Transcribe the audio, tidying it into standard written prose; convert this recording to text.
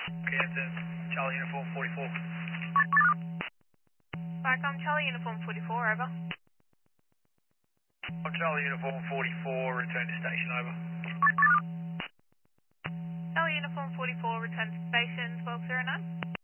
Captain, Charlie Uniform 44. Vicom Charlie Uniform 44, over. I'm Charlie Uniform 44, return to station, over. Charlie Uniform 44, return to station 1209.